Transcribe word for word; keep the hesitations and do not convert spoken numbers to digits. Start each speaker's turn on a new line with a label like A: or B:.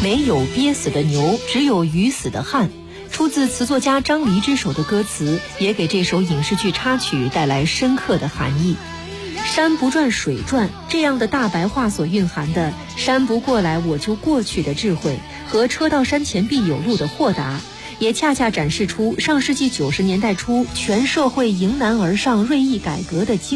A: 没有憋死的牛，只有鱼死的汉。出自词作家张黎之手的歌词，也给这首影视剧插曲带来深刻的含义。山不转水转，这样的大白话所蕴含的山不过来我就过去的智慧，和车到山前必有路的豁达，也恰恰展示出上世纪九十年代初全社会迎难而上锐意改革的精